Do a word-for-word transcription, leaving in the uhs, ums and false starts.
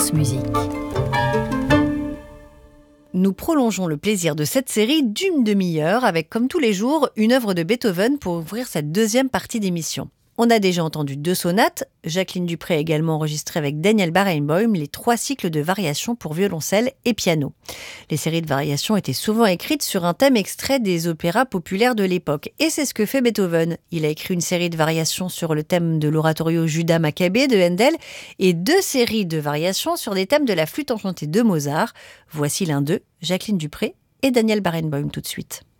France Musique. Nous prolongeons le plaisir de cette série d'une demi-heure avec, comme tous les jours, une œuvre de Beethoven pour ouvrir cette deuxième partie d'émission. On a déjà entendu deux sonates. Jacqueline Dupré a également enregistré avec Daniel Barenboim les trois cycles de variations pour violoncelle et piano. Les séries de variations étaient souvent écrites sur un thème extrait des opéras populaires de l'époque. Et c'est ce que fait Beethoven. Il a écrit une série de variations sur le thème de l'oratorio Judas Maccabée de Handel et deux séries de variations sur des thèmes de la flûte enchantée de Mozart. Voici l'un d'eux, Jacqueline Dupré et Daniel Barenboim tout de suite.